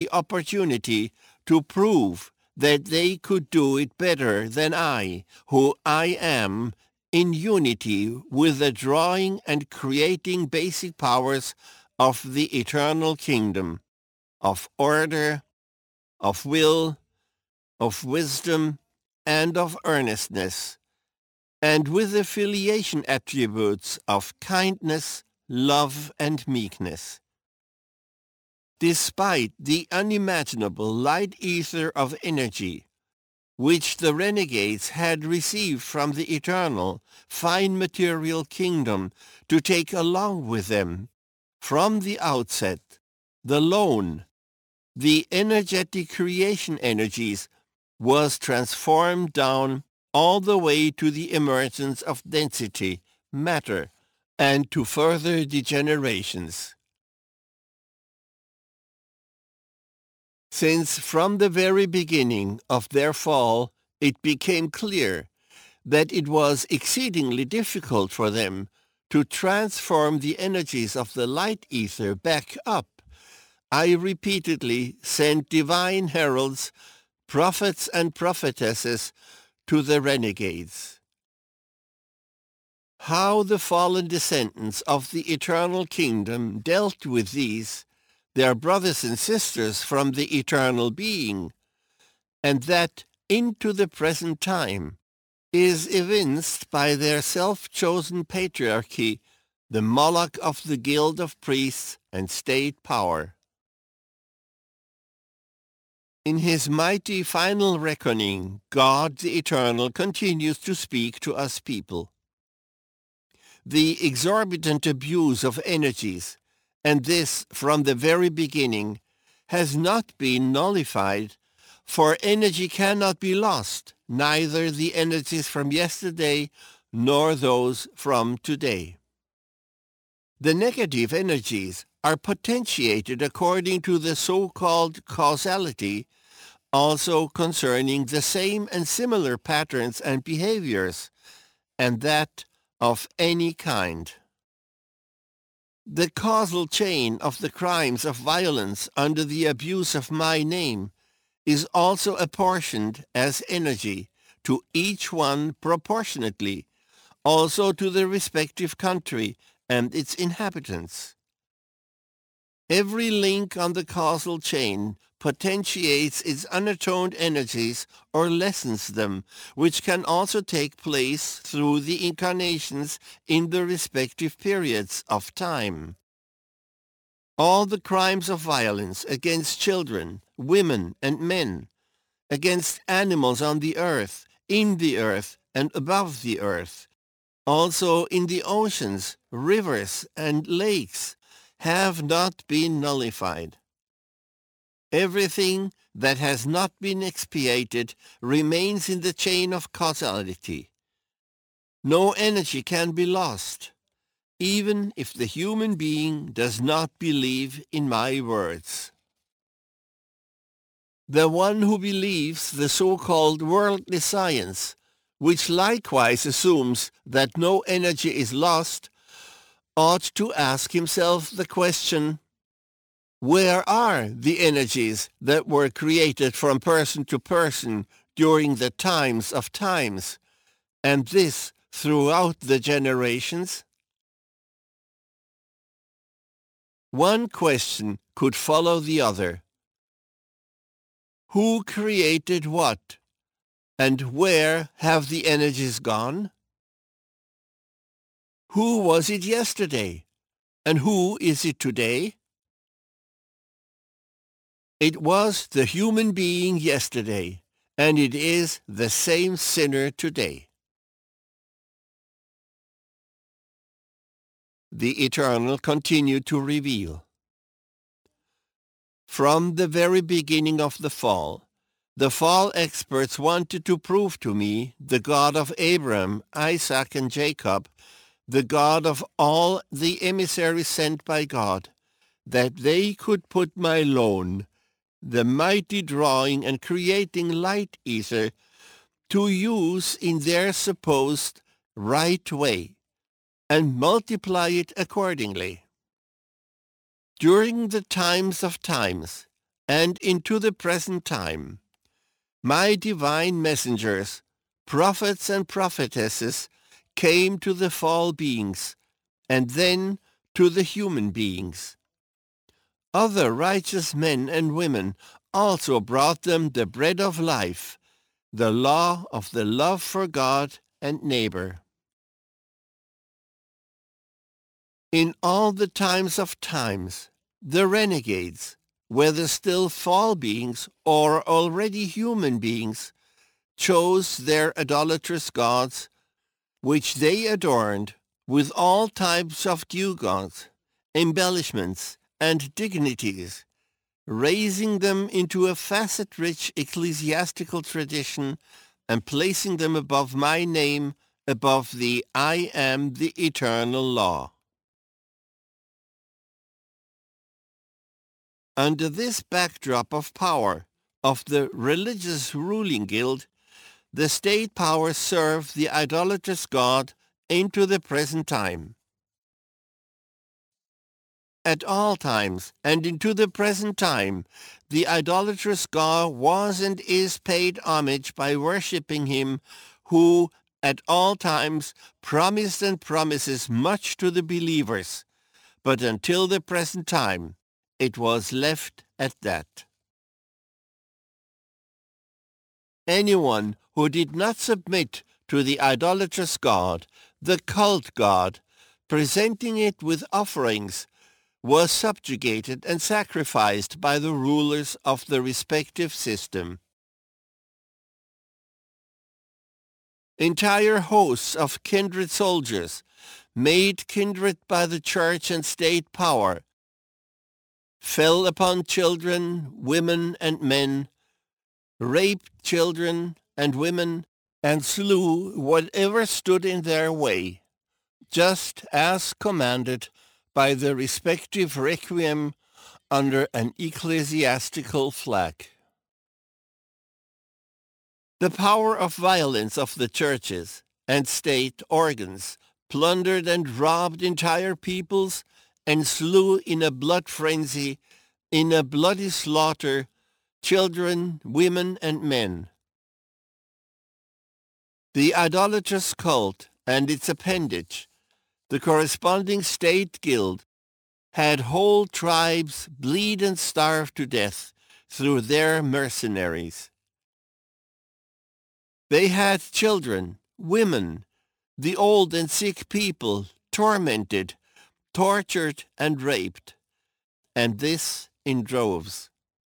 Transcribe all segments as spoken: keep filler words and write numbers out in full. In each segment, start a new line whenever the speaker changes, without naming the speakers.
opportunity to prove that they could do it better than I, who I am, in unity with the drawing and creating basic powers of the eternal kingdom, of order, of will, of wisdom, and of earnestness, and with the filiation attributes of kindness, love, and meekness. Despite the unimaginable light ether of energy, which the renegades had received from the eternal, fine material kingdom to take along with them, from the outset, the lone, the energetic creation energies was transformed down all the way to the emergence of density, matter, and to further degenerations. Since from the very beginning of their fall it became clear that it was exceedingly difficult for them to transform the energies of the light ether back up, I repeatedly sent divine heralds, prophets and prophetesses to the renegades. How the fallen descendants of the eternal kingdom dealt with these, their brothers and sisters from the eternal being, and that into the present time, is evinced by their self-chosen patriarchy, the Moloch of the guild of priests and state power. In his mighty final reckoning, God the Eternal continues to speak to us people. The exorbitant abuse of energies, and this from the very beginning, has not been nullified, for energy cannot be lost, neither the energies from yesterday nor those from today. The negative energies are potentiated according to the so-called causality, also concerning the same and similar patterns and behaviors, and that of any kind. The causal chain of the crimes of violence under the abuse of my name is also apportioned as energy to each one proportionately, also to the respective country and its inhabitants. Every link on the causal chain potentiates its unatoned energies or lessens them, which can also take place through the incarnations in the respective periods of time. All the crimes of violence against children, women, and men, against animals on the earth, in the earth, and above the earth, also in the oceans, rivers, and lakes, have not been nullified. Everything that has not been expiated remains in the chain of causality. No energy can be lost, even if the human being does not believe in my words. The one who believes the so-called worldly science, which likewise assumes that no energy is lost, ought to ask himself the question, where are the energies that were created from person to person during the times of times, and this throughout the generations? One question could follow the other. Who created what, and where have the energies gone? Who was it yesterday, and who is it today? It was the human being yesterday, and it is the same sinner today. The Eternal continued to reveal. From the very beginning of the fall, the fall experts wanted to prove to me, the God of Abraham, Isaac, and Jacob, the God of all the emissaries sent by God, that they could put my loan, the mighty drawing and creating light ether, to use in their supposed right way, and multiply it accordingly. During the times of times, and into the present time, my divine messengers, prophets and prophetesses, came to the fall beings, and then to the human beings. Other righteous men and women also brought them the bread of life, the law of the love for God and neighbor. In all the times of times, the renegades, whether still fall beings or already human beings, chose their idolatrous gods, which they adorned with all types of gewgaws, embellishments, and dignities, raising them into a facet-rich ecclesiastical tradition and placing them above my name, above the I am the eternal law. Under this backdrop of power of the religious ruling guild, the state power served the idolatrous God into the present time. At all times and into the present time, the idolatrous God was and is paid homage by worshipping him who at all times promised and promises much to the believers, but until the present time it was left at that. Anyone who did not submit to the idolatrous God, the cult God, presenting it with offerings, was subjugated and sacrificed by the rulers of the respective system. Entire hosts of kindred soldiers, made kindred by the church and state power, fell upon children, women, and men, raped children and women, and slew whatever stood in their way, just as commanded by the respective requiem under an ecclesiastical flag. The power of violence of the churches and state organs plundered and robbed entire peoples and slew in a blood frenzy, in a bloody slaughter, children, women, and men. The idolatrous cult and its appendage, the corresponding state guild, had whole tribes bleed and starve to death through their mercenaries. They had children, women, the old and sick people tormented, tortured, and raped, and this in droves.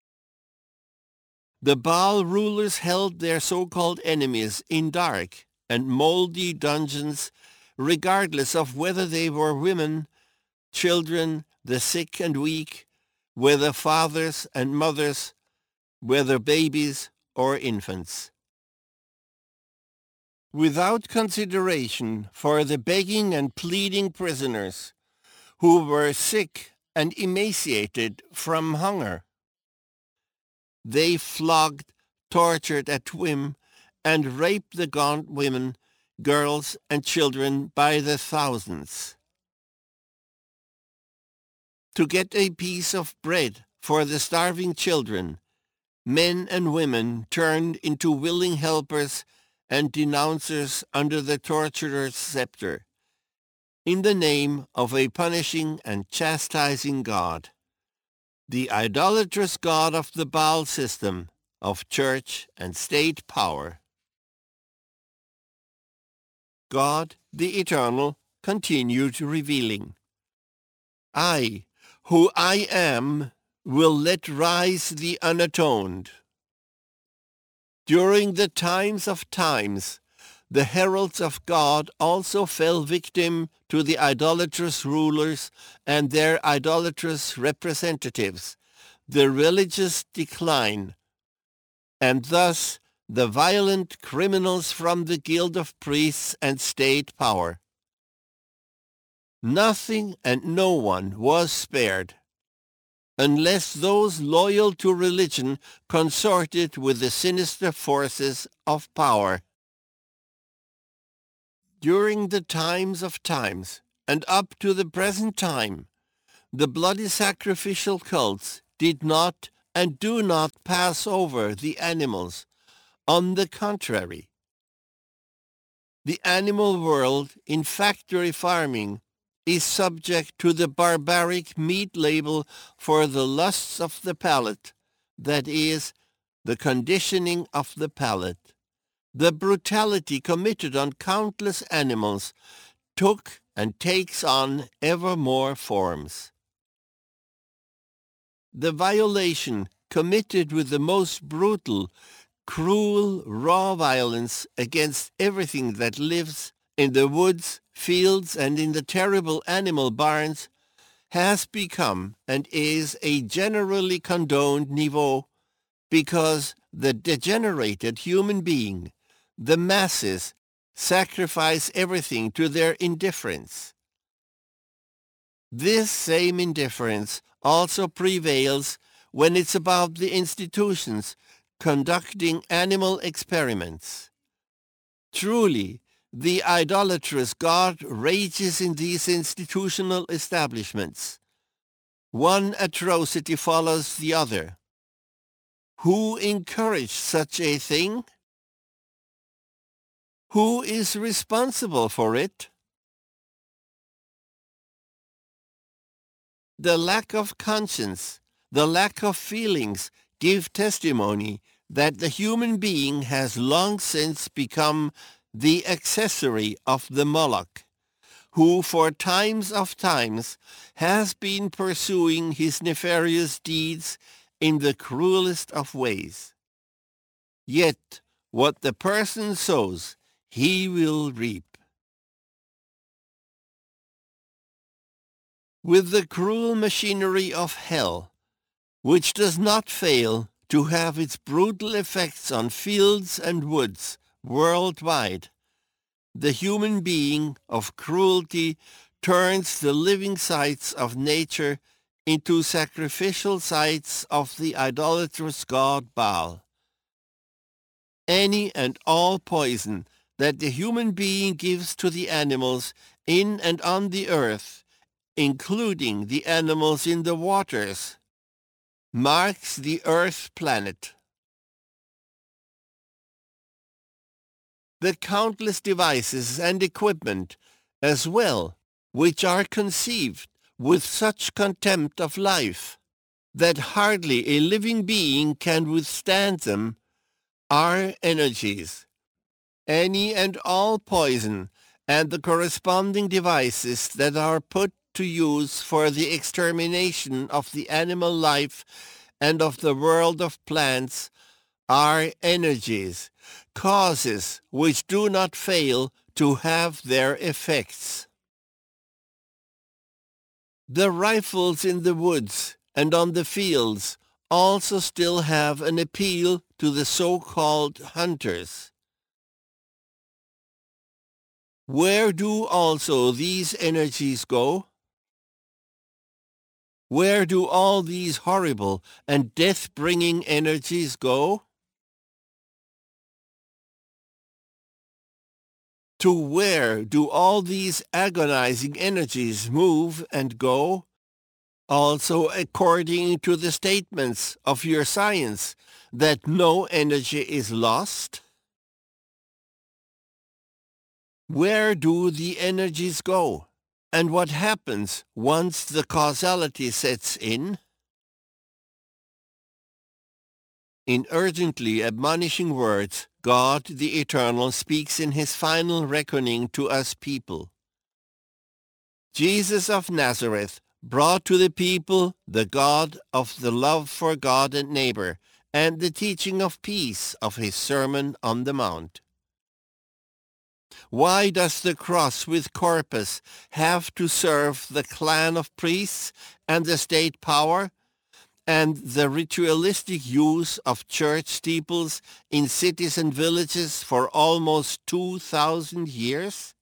The Baal rulers held their so-called enemies in dark and moldy dungeons, regardless of whether they were women, children, the sick and weak, whether fathers and mothers, whether babies or infants. Without consideration for the begging and pleading prisoners who were sick and emaciated from hunger, they flogged, tortured at whim, and raped the gaunt women, girls, and children by the thousands. To get a piece of bread for the starving children, men and women turned into willing helpers and denouncers under the torturer's scepter, in the name of a punishing and chastising God, the idolatrous God of the Baal system of church and state power. God, the Eternal, continued revealing, I, who I am, will let rise the unatoned. During the times of times, the heralds of God also fell victim to the idolatrous rulers and their idolatrous representatives, the religious decline, and thus the violent criminals from the guild of priests and state power. Nothing and no one was spared, unless those loyal to religion consorted with the sinister forces of power. During the times of times, and up to the present time, the bloody sacrificial cults did not and do not pass over the animals. On the contrary, the animal world in factory farming is subject to the barbaric meat label for the lusts of the palate, that is, the conditioning of the palate. The brutality committed on countless animals took and takes on ever more forms. The violation committed with the most brutal, cruel, raw violence against everything that lives in the woods, fields, and in the terrible animal barns has become and is a generally condoned niveau because the degenerated human being, the masses, sacrifice everything to their indifference. This same indifference also prevails when it's about the institutions conducting animal experiments. Truly, the idolatrous God rages in these institutional establishments. One atrocity follows the other. Who encouraged such a thing? Who is responsible for it? The lack of conscience, the lack of feelings give testimony that the human being has long since become the accessory of the Moloch, who for times of times has been pursuing his nefarious deeds in the cruelest of ways. Yet what the person sows, he will reap. With the cruel machinery of hell, which does not fail to have its brutal effects on fields and woods worldwide, the human being of cruelty turns the living sites of nature into sacrificial sites of the idolatrous god Baal. Any and all poison that the human being gives to the animals in and on the earth, including the animals in the waters, marks the earth planet. The countless devices and equipment as well, which are conceived with such contempt of life that hardly a living being can withstand them, are energies. Any and all poison and the corresponding devices that are put to use for the extermination of the animal life and of the world of plants are energies, causes which do not fail to have their effects. The rifles in the woods and on the fields also still have an appeal to the so-called hunters. Where do also these energies go? Where do all these horrible and death-bringing energies go? To where do all these agonizing energies move and go? Also according to the statements of your science that no energy is lost? Where do the energies go? And what happens once the causality sets in? In urgently admonishing words, God the Eternal speaks in his final reckoning to us people. Jesus of Nazareth brought to the people the God of the love for God and neighbor and the teaching of peace of his Sermon on the Mount. Why does the cross with corpus have to serve the clan of priests and the state power and the ritualistic use of church steeples in cities and villages for almost two thousand years?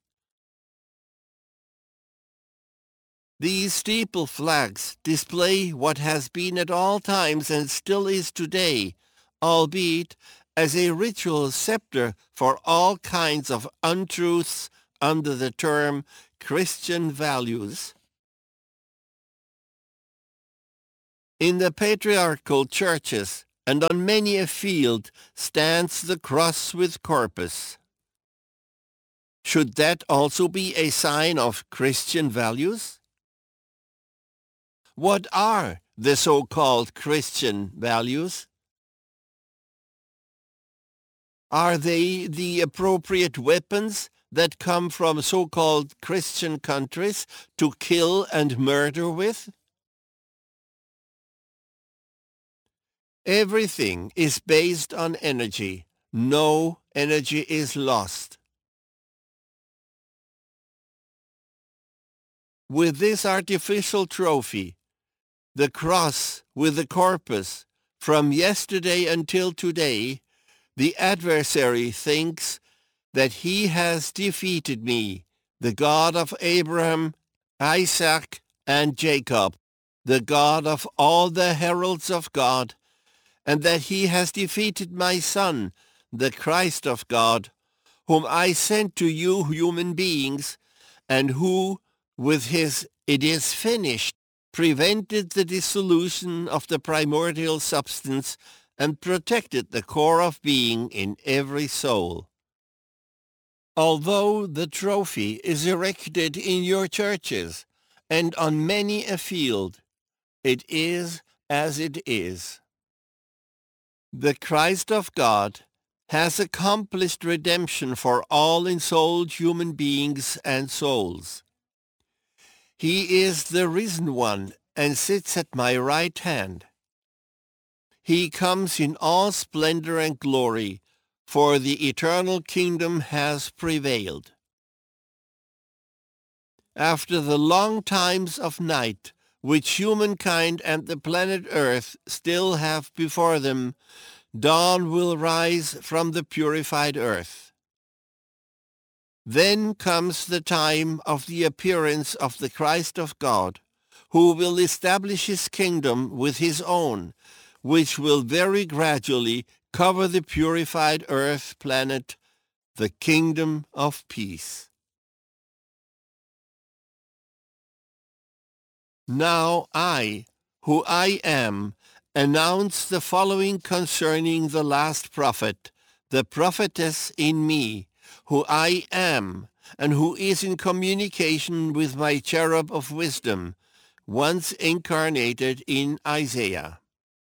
These steeple flags display what has been at all times and still is today, albeit as a ritual scepter for all kinds of untruths under the term Christian values. In the patriarchal churches and on many a field stands the cross with corpus. Should that also be a sign of Christian values? What are the so-called Christian values? Are they the appropriate weapons that come from so-called Christian countries to kill and murder with? Everything is based on energy. No energy is lost. With this artificial trophy, the cross with the corpus, from yesterday until today, the adversary thinks that he has defeated me, the God of Abraham, Isaac, and Jacob, the God of all the heralds of God, and that he has defeated my Son, the Christ of God, whom I sent to you human beings, and who, with his "it is finished," prevented the dissolution of the primordial substance and protected the core of being in every soul. Although the trophy is erected in your churches and on many a field, it is as it is. The Christ of God has accomplished redemption for all ensouled human beings and souls. He is the risen one and sits at my right hand. He comes in all splendor and glory, for the eternal kingdom has prevailed. After the long times of night, which humankind and the planet Earth still have before them, dawn will rise from the purified earth. Then comes the time of the appearance of the Christ of God, who will establish his kingdom with his own, which will very gradually cover the purified earth planet, the kingdom of peace. Now I, who I am, announce the following concerning the last prophet, the prophetess in me, who I am, and who is in communication with my cherub of wisdom, once incarnated in Isaiah.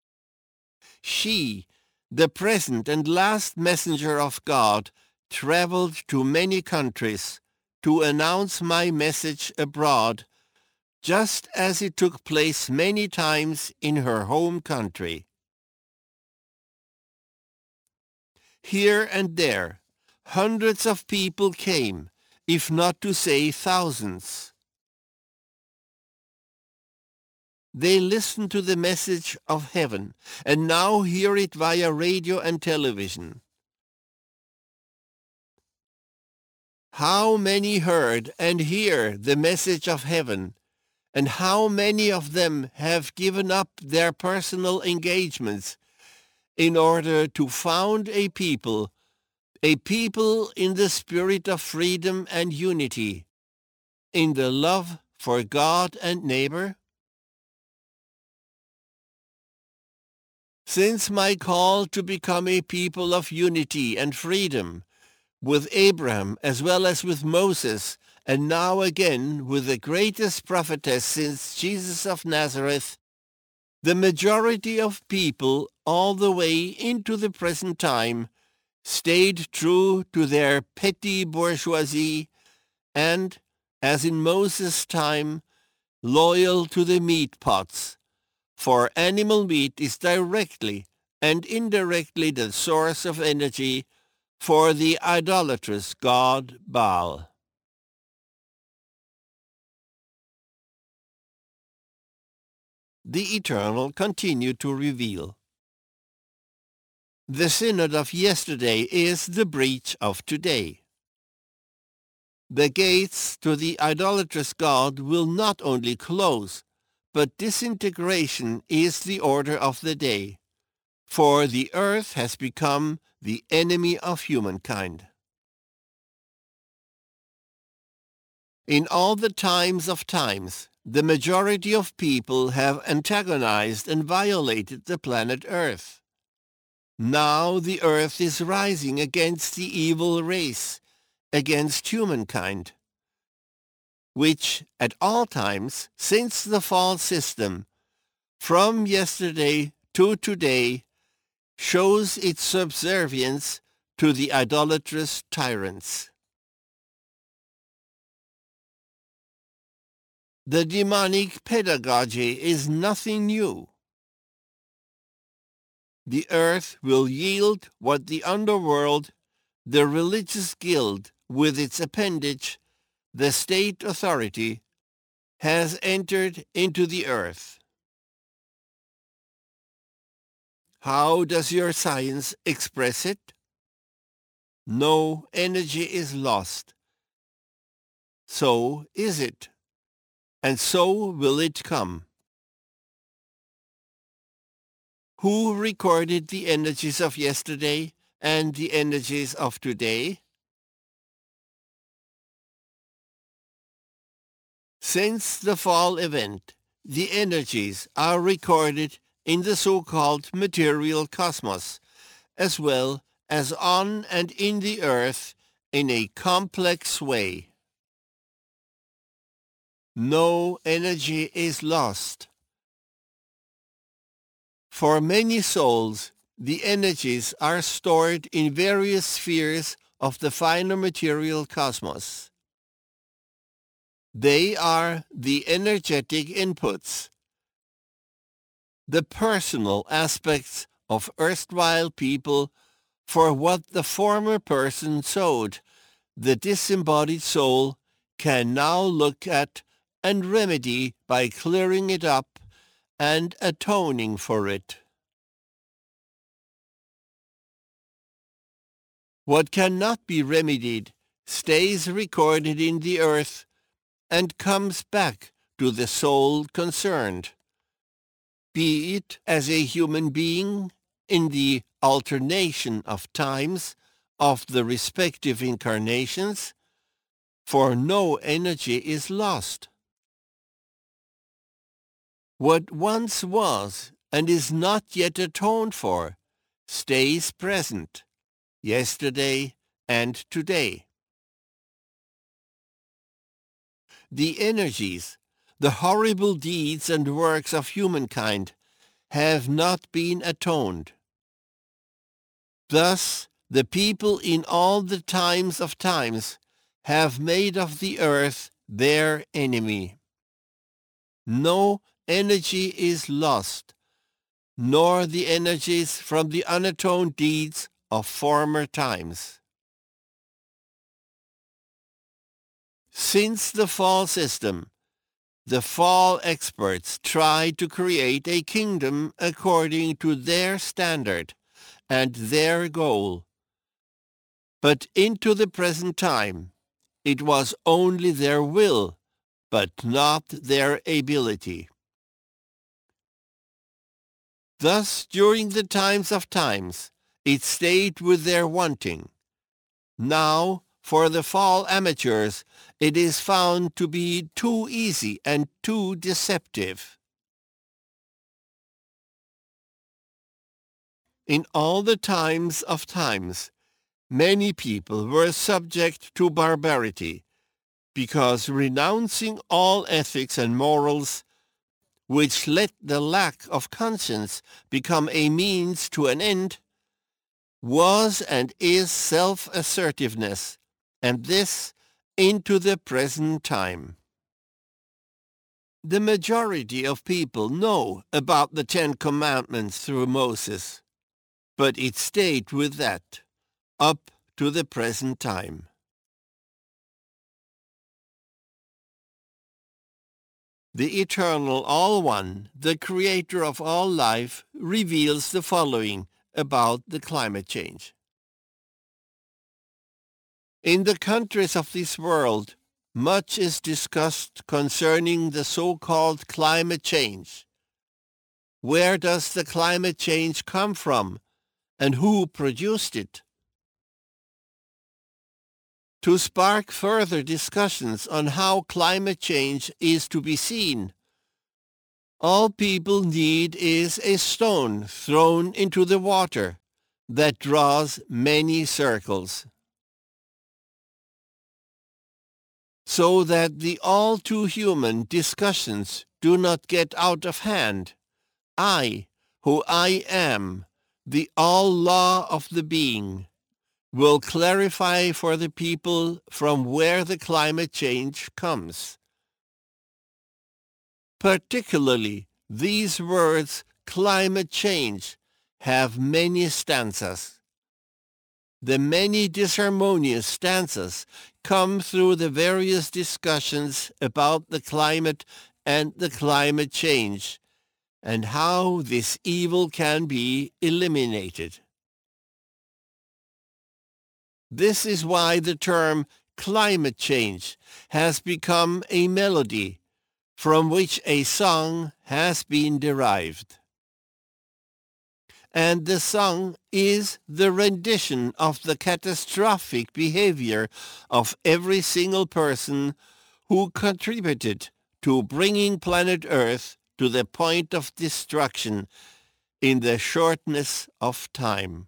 She, the present and last messenger of God, traveled to many countries to announce my message abroad, just as it took place many times in her home country. Here and there, hundreds of people came, if not to say thousands. They listened to the message of heaven, and now hear it via radio and television. How many heard and hear the message of heaven, and how many of them have given up their personal engagements in order to found a people, a people in the spirit of freedom and unity, in the love for God and neighbor? Since my call to become a people of unity and freedom, with Abraham as well as with Moses, and now again with the greatest prophetess since Jesus of Nazareth, the majority of people all the way into the present time stayed true to their petty bourgeoisie and, as in Moses' time, loyal to the meat pots, for animal meat is directly and indirectly the source of energy for the idolatrous god Baal. The Eternal continued to reveal. The synod of yesterday is the breach of today. The gates to the idolatrous god will not only close, but disintegration is the order of the day, for the earth has become the enemy of humankind. In all the times of times, the majority of people have antagonized and violated the planet Earth. Now the Earth is rising against the evil race, against humankind, which at all times since the fall system, from yesterday to today, shows its subservience to the idolatrous tyrants. The demonic pedagogy is nothing new. The earth will yield what the underworld, the religious guild with its appendage, the state authority, has entered into the earth. How does your science express it? No energy is lost. So is it, and so will it come. Who recorded the energies of yesterday and the energies of today? Since the fall event, the energies are recorded in the so-called material cosmos, as well as on and in the earth in a complex way. No energy is lost. For many souls, the energies are stored in various spheres of the finer material cosmos. They are the energetic inputs, the personal aspects of erstwhile people for what the former person sowed. The disembodied soul can now look at and remedy by clearing it up and atoning for it. What cannot be remedied stays recorded in the earth and comes back to the soul concerned, be it as a human being in the alternation of times of the respective incarnations, for no energy is lost. What once was and is not yet atoned for stays present, yesterday and today. The energies, the horrible deeds and works of humankind have not been atoned. Thus, the people in all the times of times have made of the earth their enemy. No energy is lost, nor the energies from the unatoned deeds of former times. Since the fall system, the fall experts tried to create a kingdom according to their standard and their goal. But into the present time, it was only their will, but not their ability. Thus, during the times of times, it stayed with their wanting. Now, for the fall amateurs, it is found to be too easy and too deceptive. In all the times of times, many people were subject to barbarity, because renouncing all ethics and morals, which let the lack of conscience become a means to an end, was and is self-assertiveness, and this into the present time. The majority of people know about the Ten Commandments through Moses, but it stayed with that up to the present time. The Eternal All-One, the Creator of all life, reveals the following about the climate change. In the countries of this world, much is discussed concerning the so-called climate change. Where does the climate change come from, and who produced it? to spark further discussions on how climate change is to be seen. All people need is a stone thrown into the water that draws many circles, so that the all-too-human discussions do not get out of hand. I, who I am, the all-law of the being, will clarify for the people from where the climate change comes. Particularly, these words, climate change, have many stanzas. The many disharmonious stanzas come through the various discussions about the climate and the climate change, and how this evil can be eliminated. This is why the term climate change has become a melody from which a song has been derived. And the song is the rendition of the catastrophic behavior of every single person who contributed to bringing planet Earth to the point of destruction in the shortness of time.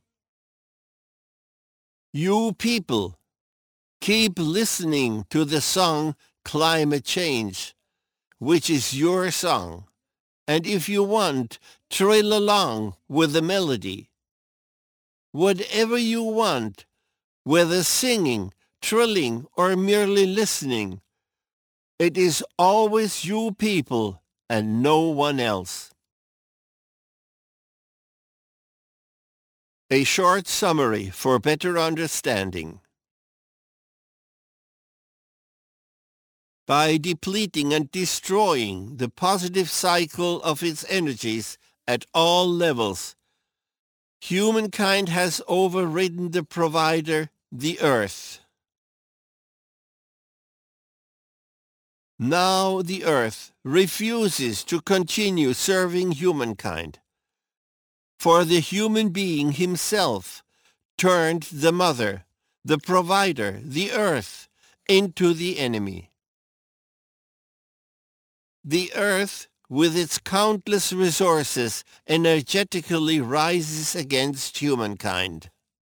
You people, keep listening to the song Climate Change, which is your song, and if you want, trill along with the melody. Whatever you want, whether singing, trilling, or merely listening, it is always you people and no one else. A short summary for better understanding. By depleting and destroying the positive cycle of its energies at all levels, humankind has overridden the provider, the Earth. Now the Earth refuses to continue serving humankind, for the human being himself turned the mother, the provider, the Earth, into the enemy. The Earth, with its countless resources, energetically rises against humankind.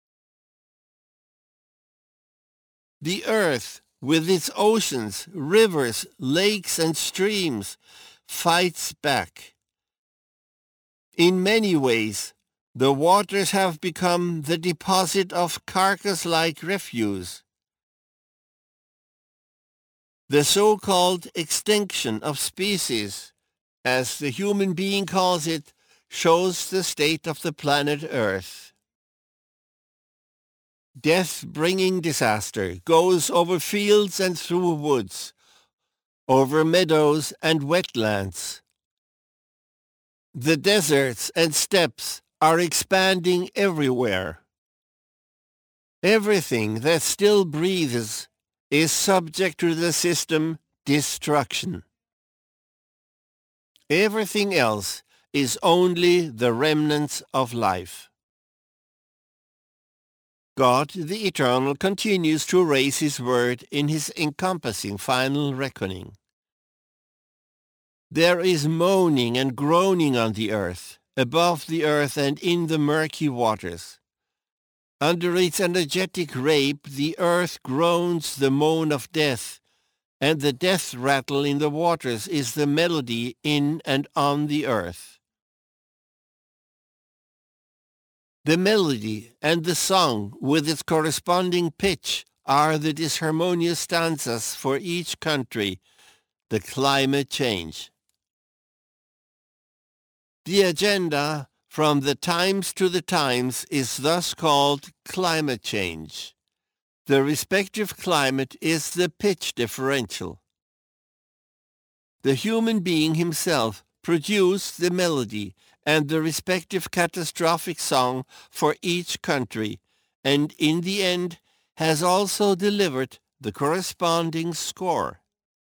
The Earth, with its oceans, rivers, lakes, and streams, fights back. In many ways, the waters have become the deposit of carcass-like refuse. The so-called extinction of species, as the human being calls it, shows the state of the planet Earth. Death-bringing disaster goes over fields and through woods, over meadows and wetlands. The deserts and steppes are expanding everywhere. Everything that still breathes is subject to the system destruction. Everything else is only the remnants of life. God, the Eternal, continues to raise His word in His encompassing final reckoning. There is moaning and groaning on the earth, above the earth and in the murky waters. Under its energetic rape, the earth groans the moan of death, and the death rattle in the waters is the melody in and on the earth. The melody and the song, with its corresponding pitch, are the disharmonious stanzas for each country, the climate change. The agenda from the times to the times is thus called climate change. The respective climate is the pitch differential. The human being himself produced the melody and the respective catastrophic song for each country, and in the end has also delivered the corresponding score.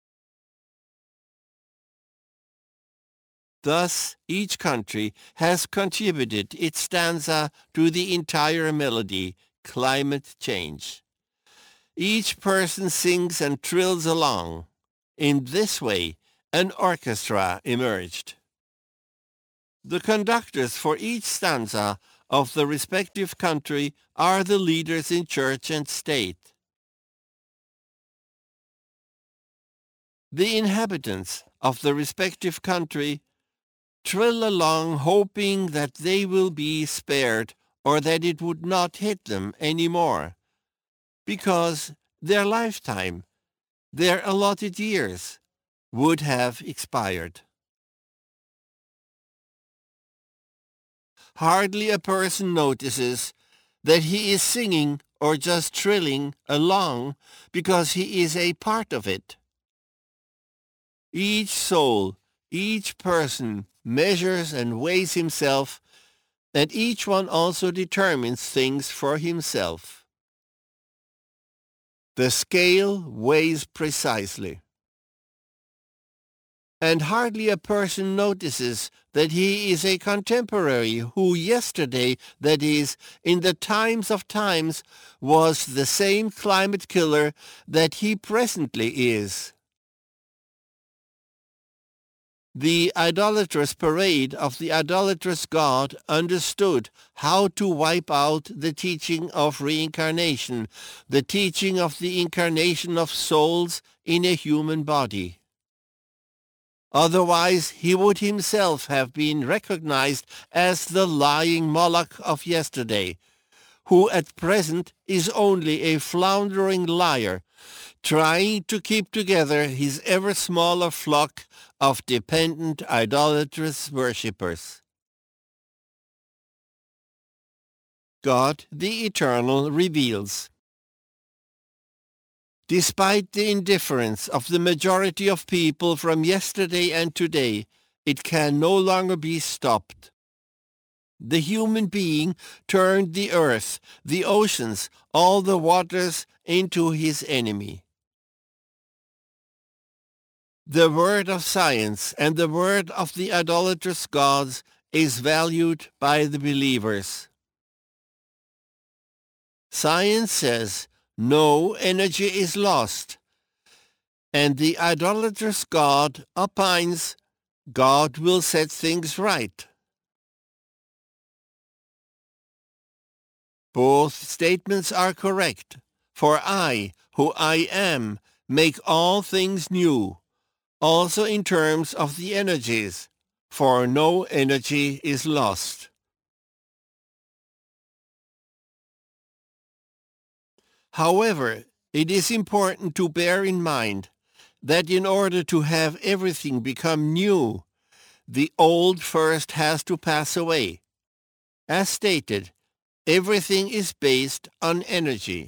Thus, each country has contributed its stanza to the entire melody, climate change. Each person sings and trills along. In this way, an orchestra emerged. The conductors for each stanza of the respective country are the leaders in church and state. The inhabitants of the respective country trill along hoping that they will be spared or that it would not hit them anymore, because their lifetime, their allotted years, would have expired. Hardly a person notices that he is singing or just trilling along because he is a part of it. Each soul, each person measures and weighs himself, and each one also determines things for himself. The scale weighs precisely. And hardly a person notices that he is a contemporary who yesterday, that is, in the times of times, was the same climate killer that he presently is. The idolatrous parade of the idolatrous God understood how to wipe out the teaching of reincarnation, the teaching of the incarnation of souls in a human body. Otherwise, he would himself have been recognized as the lying Moloch of yesterday, who at present is only a floundering liar, trying to keep together his ever smaller flock of dependent idolatrous worshippers. God the Eternal reveals. Despite the indifference of the majority of people from yesterday and today, it can no longer be stopped. The human being turned the earth, the oceans, all the waters into his enemy. The word of science and the word of the idolatrous gods is valued by the believers. Science says no energy is lost, and the idolatrous God opines God will set things right. Both statements are correct, for I, who I am, make all things new, also in terms of the energies, for no energy is lost. However, it is important to bear in mind that in order to have everything become new, the old first has to pass away. As stated, everything is based on energy.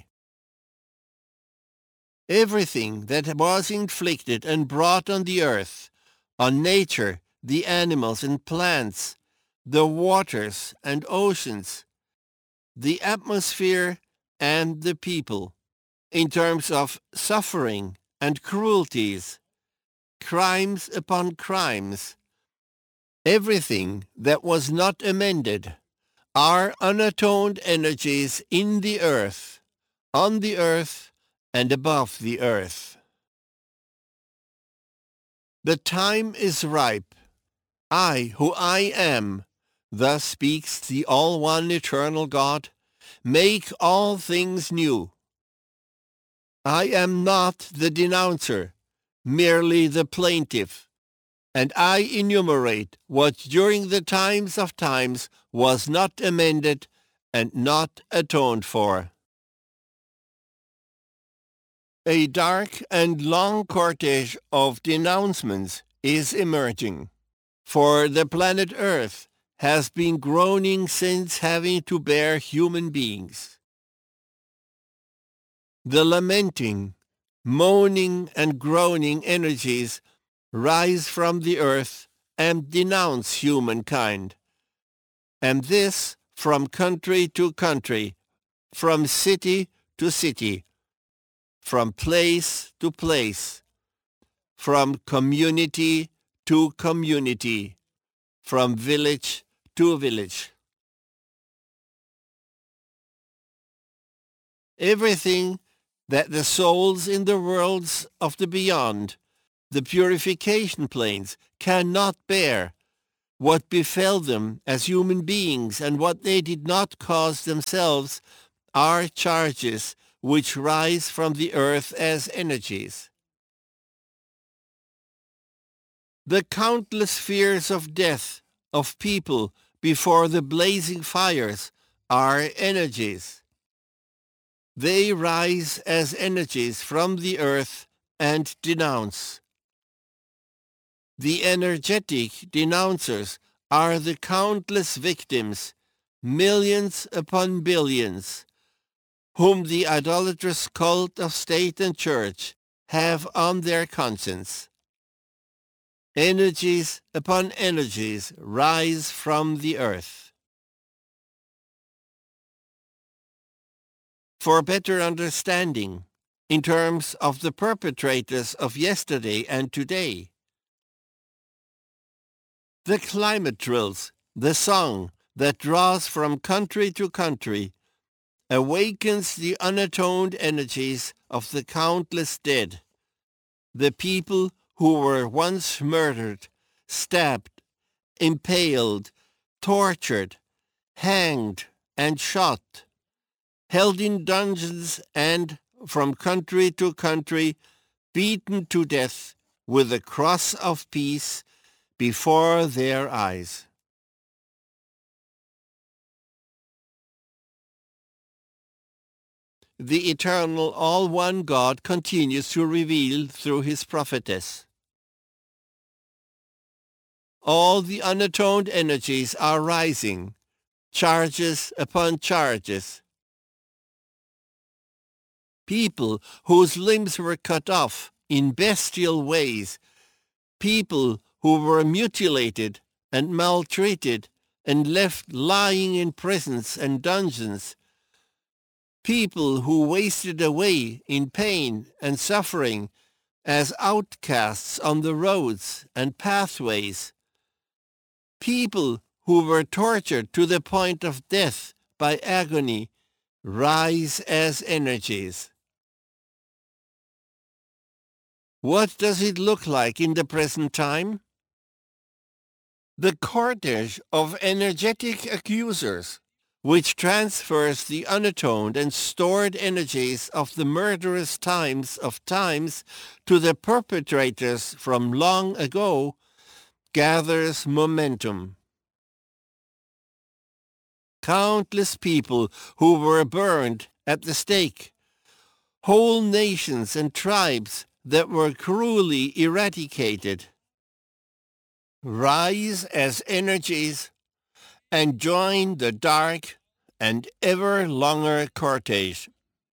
Everything that was inflicted and brought on the earth, on nature, the animals and plants, the waters and oceans, the atmosphere and the people, in terms of suffering and cruelties, crimes upon crimes, everything that was not amended, are unatoned energies in the earth, on the earth, and above the earth. The time is ripe. I, who I am, thus speaks the all-one eternal God, make all things new. I am not the denouncer, merely the plaintiff, and I enumerate what during the times of times was not amended and not atoned for. A dark and long cortege of denouncements is emerging, for the planet Earth has been groaning since having to bear human beings. The lamenting, moaning, and groaning energies rise from the earth and denounce humankind, and this from country to country, from city to city, from place to place, from community to community, from village to village. Everything that the souls in the worlds of the beyond, the purification planes, cannot bear what befell them as human beings, and what they did not cause themselves are charges which rise from the earth as energies. The countless fears of death of people before the blazing fires are energies. They rise as energies from the earth and denounce. The energetic denouncers are the countless victims, millions upon billions, whom the idolatrous cult of state and church have on their conscience. Energies upon energies rise from the earth. For better understanding, in terms of the perpetrators of yesterday and today, the climate drills, the song that draws from country to country, awakens the unatoned energies of the countless dead, the people who were once murdered, stabbed, impaled, tortured, hanged, and shot, held in dungeons and, from country to country, beaten to death with the cross of peace before their eyes. The eternal all-one God continues to reveal through his prophetess. All the unatoned energies are rising, charges upon charges. People whose limbs were cut off in bestial ways, people who were mutilated and maltreated and left lying in prisons and dungeons, people who wasted away in pain and suffering as outcasts on the roads and pathways, people who were tortured to the point of death by agony, rise as energies. What does it look like in the present time? The cortege of energetic accusers, which transfers the unatoned and stored energies of the murderous times of times to the perpetrators from long ago, gathers momentum. Countless people who were burned at the stake, whole nations and tribes that were cruelly eradicated, rise as energies and join the dark and ever longer cortege.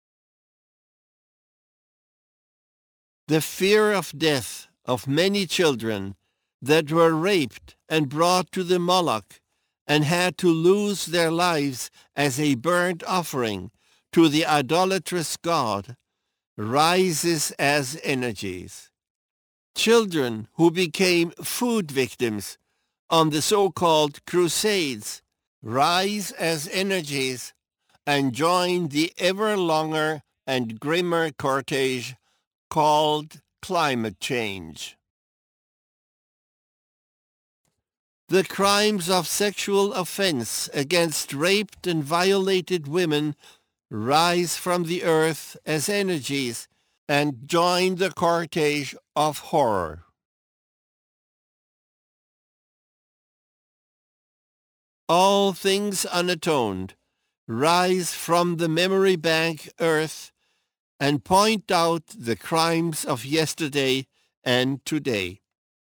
The fear of death of many children that were raped and brought to the Moloch and had to lose their lives as a burnt offering to the idolatrous god rises as energies. Children who became food victims on the so-called crusades rise as energies and join the ever longer and grimmer cortege called climate change. The crimes of sexual offense against raped and violated women rise from the earth as energies and join the cortege of horror. All things unatoned rise from the memory bank earth and point out the crimes of yesterday and today.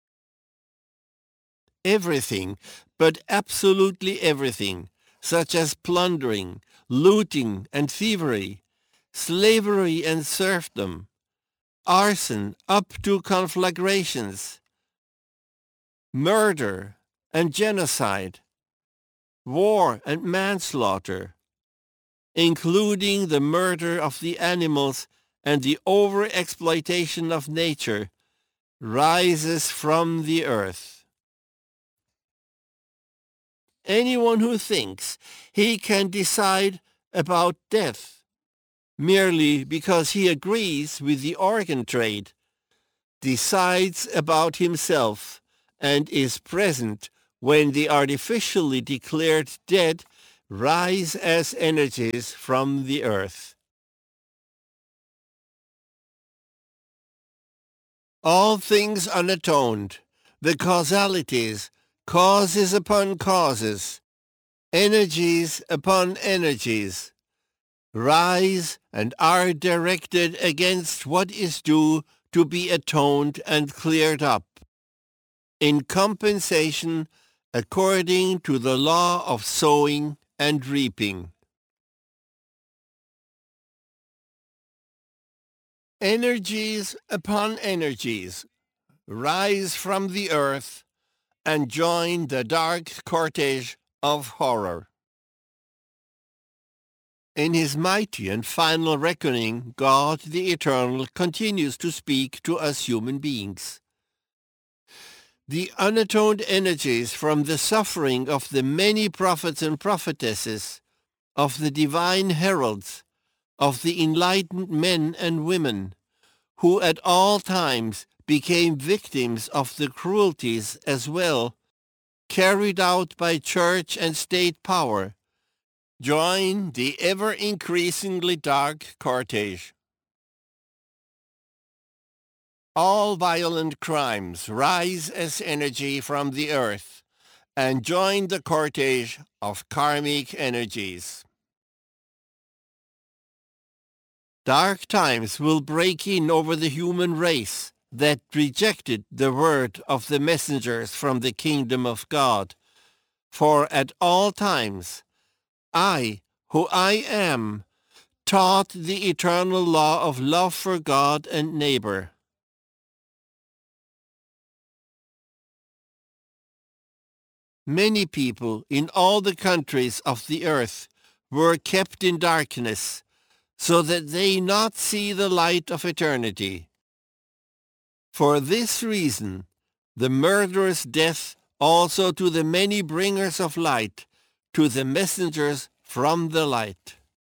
Everything, but absolutely everything, such as plundering, looting and thievery, slavery and serfdom, arson up to conflagrations, murder and genocide, war and manslaughter, including the murder of the animals and the overexploitation of nature, rises from the earth. Anyone who thinks he can decide about death merely because he agrees with the organ trade, decides about himself, and is present when the artificially declared dead rise as energies from the earth. All things unatoned, the causalities, causes upon causes, energies upon energies, rise and are directed against what is due to be atoned and cleared up, in compensation according to the law of sowing and reaping. Energies upon energies rise from the earth and join the dark cortege of horror. In his mighty and final reckoning, God the Eternal continues to speak to us human beings. The unatoned energies from the suffering of the many prophets and prophetesses, of the divine heralds, of the enlightened men and women, who at all times became victims of the cruelties as well carried out by church and state power, join the ever-increasingly dark cortege. All violent crimes rise as energy from the earth and join the cortege of karmic energies. Dark times will break in over the human race that rejected the word of the messengers from the kingdom of God, for at all times I, who I am, taught the eternal law of love for God and neighbor. Many people in all the countries of the earth were kept in darkness, so that they not see the light of eternity. For this reason, the murderous death also to the many bringers of light, to the messengers from the light.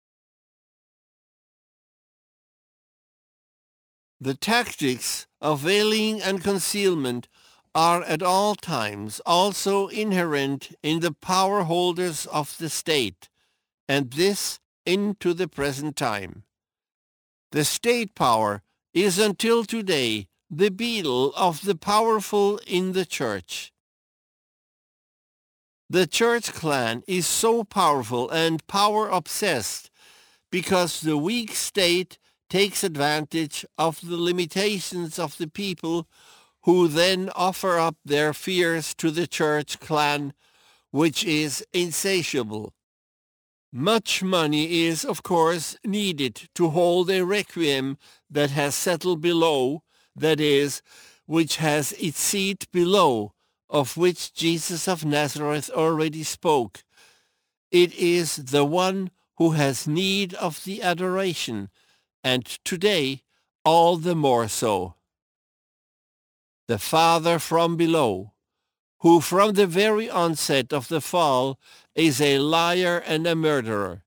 The tactics of veiling and concealment are at all times also inherent in the power holders of the state, and this into the present time. The state power is until today the beetle of the powerful in the church. The church clan is so powerful and power-obsessed because the weak state takes advantage of the limitations of the people, who then offer up their fears to the church clan, which is insatiable. Much money is, of course, needed to hold a requiem that has settled below, that is, which has its seat below, of which Jesus of Nazareth already spoke. It is the one who has need of the adoration, and today all the more so. The Father from below, who from the very onset of the fall is a liar and a murderer.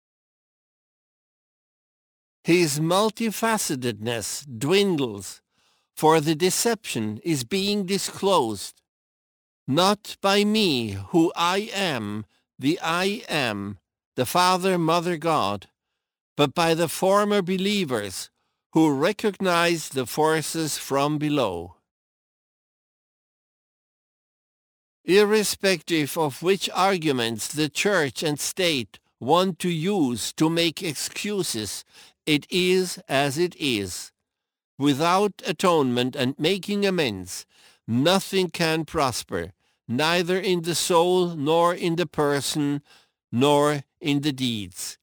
His multifacetedness dwindles, for the deception is being disclosed, not by me, who I am, the I am, the Father, Mother, God, but by the former believers who recognize the forces from below. Irrespective of which arguments the church and state want to use to make excuses, it is as it is. Without atonement and making amends, nothing can prosper, neither in the soul, nor in the person, nor in the deeds.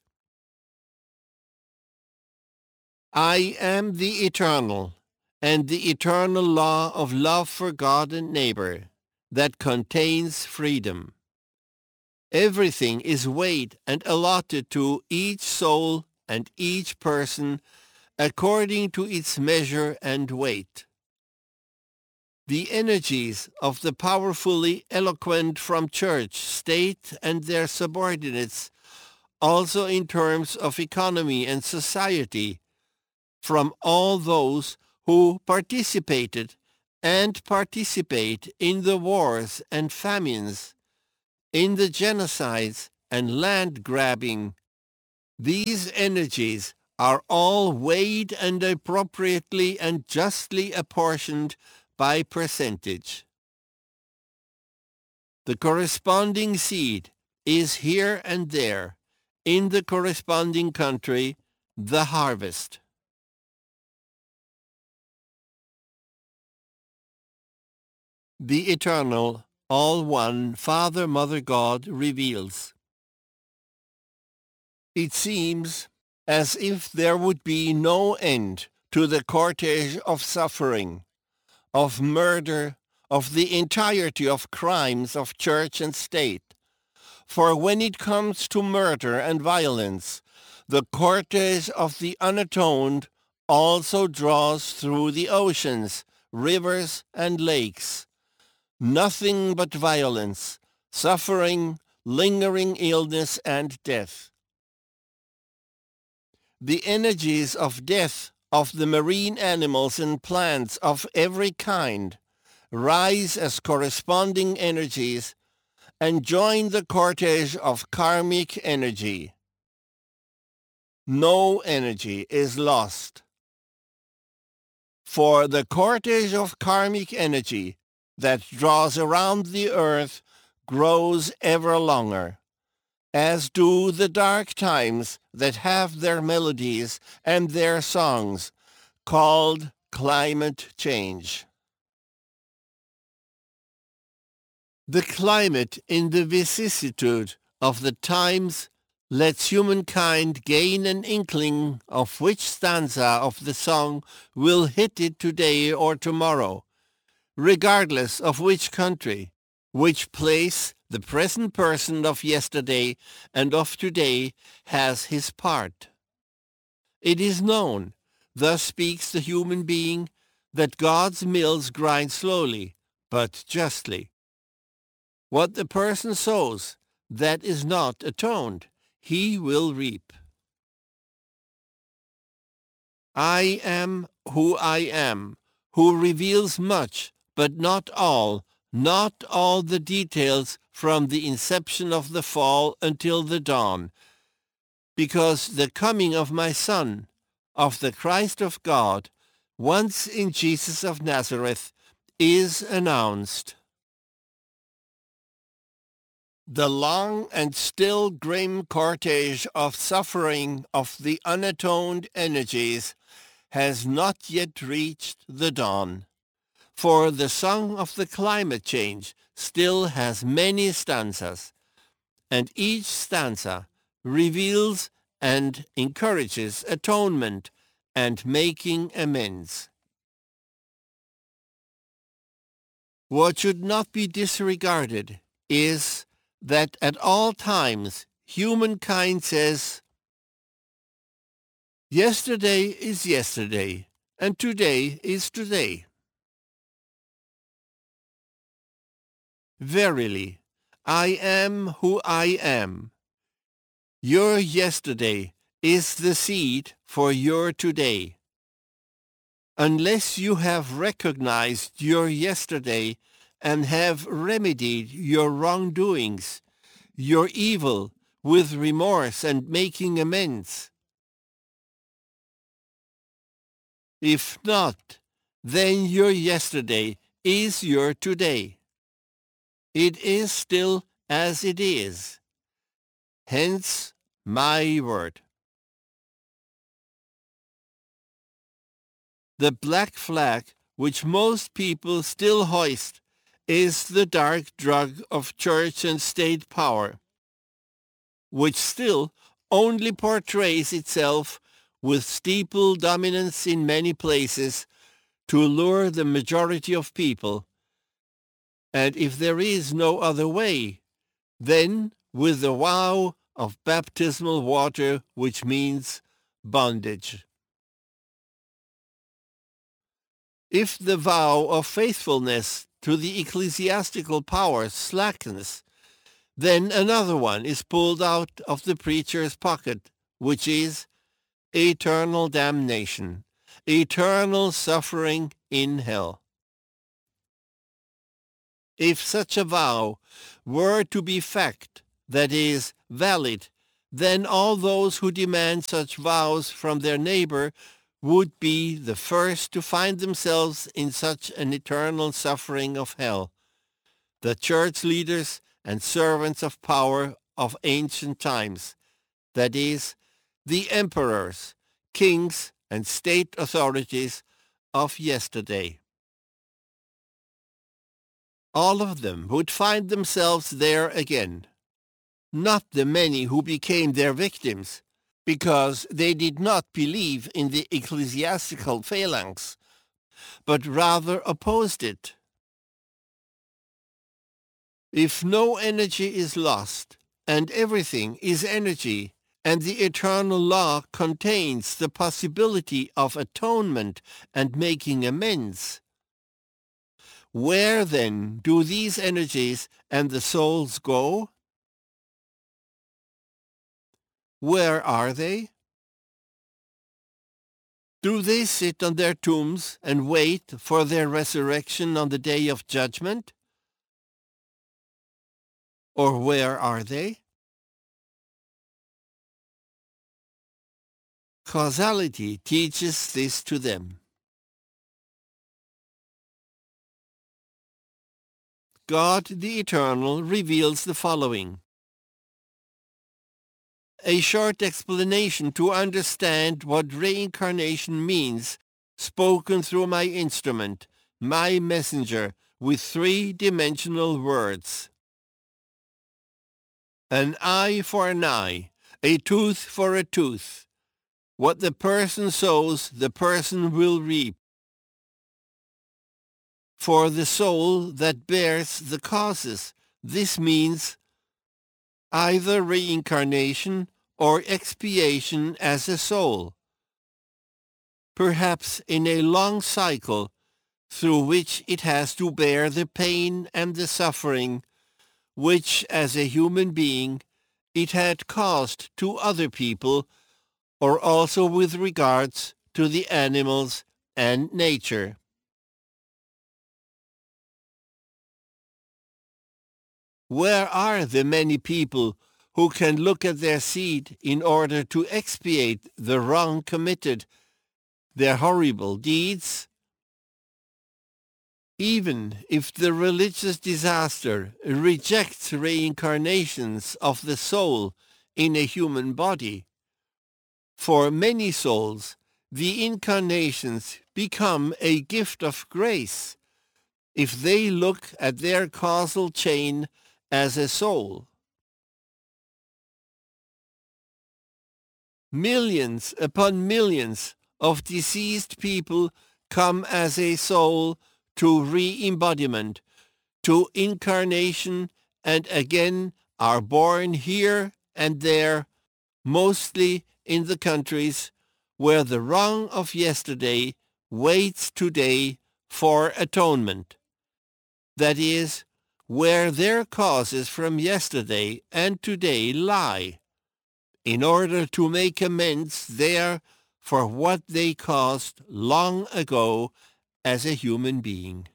I am the eternal, and the eternal law of love for God and neighbor, that contains freedom. Everything is weighed and allotted to each soul and each person according to its measure and weight. The energies of the powerfully eloquent from church, state, and their subordinates also in terms of economy and society, from all those who participated and participate in the wars and famines, in the genocides and land grabbing. These energies are all weighed and appropriately and justly apportioned by percentage. The corresponding seed is here and there, in the corresponding country, the harvest. The eternal, all-one Father, Mother God reveals. It seems as if there would be no end to the cortege of suffering, of murder, of the entirety of crimes of church and state. For when it comes to murder and violence, the cortege of the unatoned also draws through the oceans, rivers, and lakes. Nothing but violence, suffering, lingering illness, and death. The energies of death of the marine animals and plants of every kind rise as corresponding energies and join the cortege of karmic energy. No energy is lost. For the cortege of karmic energy that draws around the earth grows ever longer, as do the dark times that have their melodies and their songs, called climate change. The climate in the vicissitude of the times lets humankind gain an inkling of which stanza of the song will hit it today or tomorrow, regardless of which country, which place the present person of yesterday and of today has his part. It is known, thus speaks the human being, that God's mills grind slowly, but justly. What the person sows, that is not atoned, he will reap. I am who I am, who reveals much, but not all, not all the details from the inception of the fall until the dawn, because the coming of my Son, of the Christ of God, once in Jesus of Nazareth, is announced. The long and still grim cortege of suffering of the unatoned energies has not yet reached the dawn, for the song of the climate change still has many stanzas, and each stanza reveals and encourages atonement and making amends. What should not be disregarded is that at all times humankind says, yesterday is yesterday, and today is today. Verily, I am who I am. Your yesterday is the seed for your today. Unless you have recognized your yesterday and have remedied your wrongdoings, your evil with remorse and making amends. If not, then your yesterday is your today. It is still as it is. Hence my word. The black flag which most people still hoist is the dark drug of church and state power, which still only portrays itself with steeple dominance in many places to lure the majority of people. And if there is no other way, then with the vow of baptismal water, which means bondage. If the vow of faithfulness to the ecclesiastical power slackens, Then another one is pulled out of the preacher's pocket, which is eternal damnation, eternal suffering in hell. If such a vow were to be fact, that is, valid, then all those who demand such vows from their neighbor would be the first to find themselves in such an eternal suffering of hell. The church leaders and servants of power of ancient times, that is, the emperors, kings, and state authorities of yesterday. All of them would find themselves there again, not the many who became their victims, because they did not believe in the ecclesiastical phalanx, but rather opposed it. If no energy is lost, and everything is energy, and the eternal law contains the possibility of atonement and making amends, where then do these energies and the souls go? Where are they? Do they sit on their tombs and wait for their resurrection on the day of judgment? Or where are they? Causality teaches this to them. God the Eternal reveals the following. A short explanation to understand what reincarnation means, spoken through my instrument, my messenger, with three-dimensional words. An eye for an eye, a tooth for a tooth. What the person sows, the person will reap. For the soul that bears the causes, this means either reincarnation or expiation as a soul, perhaps in a long cycle through which it has to bear the pain and the suffering which, as a human being, it had caused to other people, or also with regards to the animals and nature. Where are the many people who can look at their seed in order to expiate the wrong committed, their horrible deeds? Even if the religious disaster rejects reincarnations of the soul in a human body, for many souls, the incarnations become a gift of grace if they look at their causal chain as a soul. Millions upon millions of deceased people come as a soul to re-embodiment, to incarnation, and again are born here and there, mostly in the countries where the wrong of yesterday waits today for atonement. That is, where their causes from yesterday and today lie, in order to make amends there for what they caused long ago as a human being.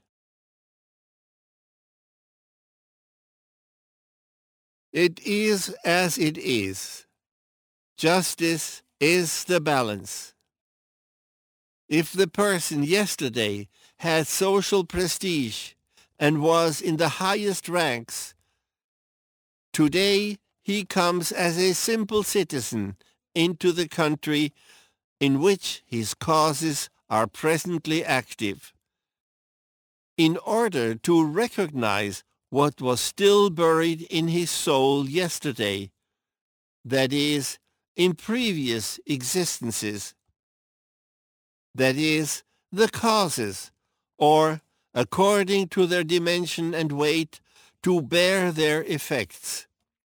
It is as it is. Justice is the balance. If the person yesterday had social prestige and was in the highest ranks, today he comes as a simple citizen into the country in which his causes are presently active. In order to recognize what was still buried in his soul yesterday, that is, in previous existences, that is, the causes, or, according to their dimension and weight, to bear their effects.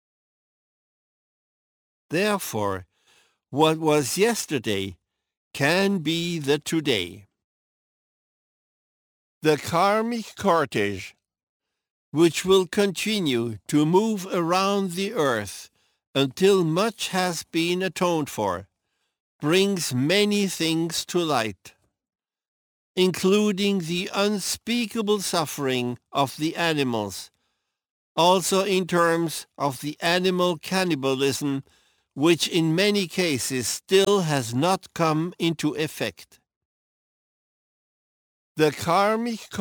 Therefore, what was yesterday can be the today. The karmic cortege, which will continue to move around the earth until much has been atoned for, brings many things to light, including the unspeakable suffering of the animals, also in terms of the animal cannibalism, which in many cases still has not come into effect. The karmic